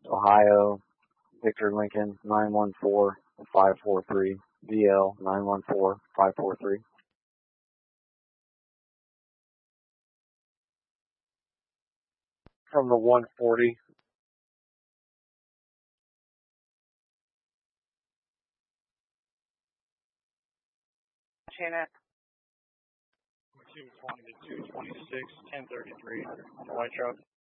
Ohio, Victor Lincoln, 914-543, VL 914-543. From the 140. Janet. 220 to 226, 1033, white truck.